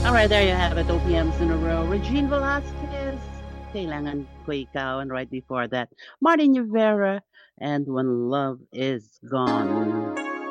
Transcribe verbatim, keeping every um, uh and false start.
All right, there you have it. O P Ms in a row. Regine Velasquez, Kailangan Ko Ikaw. And right before that, Martin Rivera and When Love Is Gone.